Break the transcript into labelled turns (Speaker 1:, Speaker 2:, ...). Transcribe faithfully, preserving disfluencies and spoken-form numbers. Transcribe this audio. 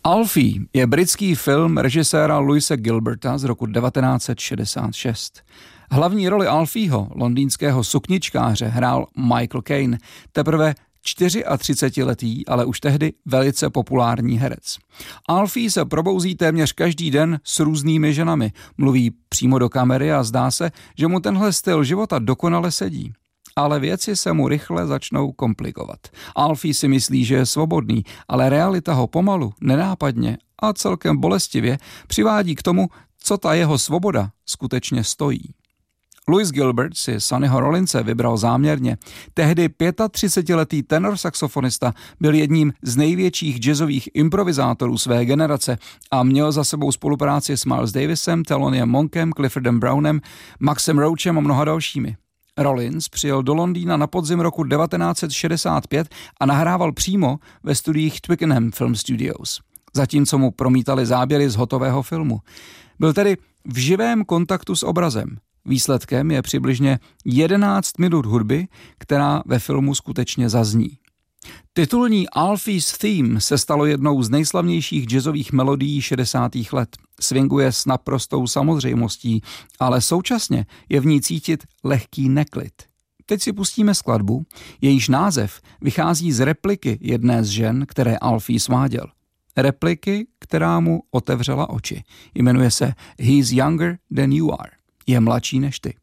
Speaker 1: Alfie je britský film režiséra Louise Gilberta z roku devatenáct set šedesát šest. Hlavní roli Alfieho, londýnského sukničkáře, hrál Michael Caine, teprve třicetičtyřletý, ale už tehdy velice populární herec. Alfie se probouzí téměř každý den s různými ženami, mluví přímo do kamery a zdá se, že mu tenhle styl života dokonale sedí. Ale věci se mu rychle začnou komplikovat. Alfie si myslí, že je svobodný, ale realita ho pomalu, nenápadně a celkem bolestivě přivádí k tomu, co ta jeho svoboda skutečně stojí. Louis Gilbert si Sonnyho Rollinse vybral záměrně. Tehdy třicetiletý tenor saxofonista byl jedním z největších jazzových improvizátorů své generace a měl za sebou spolupráci s Miles Davisem, Theloniem Monkem, Cliffordem Brownem, Maxem Roachem a mnoha dalšími. Rollins přijel do Londýna na podzim roku devatenáct set šedesát pět a nahrával přímo ve studiích Twickenham Film Studios, zatímco mu promítali záběry z hotového filmu. Byl tedy v živém kontaktu s obrazem. Výsledkem je přibližně jedenáct minut hudby, která ve filmu skutečně zazní. Titulní Alfie's Theme se stalo jednou z nejslavnějších jazzových melodií šedesátých let. Swinguje s naprostou samozřejmostí, ale současně je v ní cítit lehký neklid. Teď si pustíme skladbu, jejíž název vychází z repliky jedné z žen, které Alfie sváděl. Repliky, která mu otevřela oči. Jmenuje se He's Younger Than You Are. Je mladší než ty.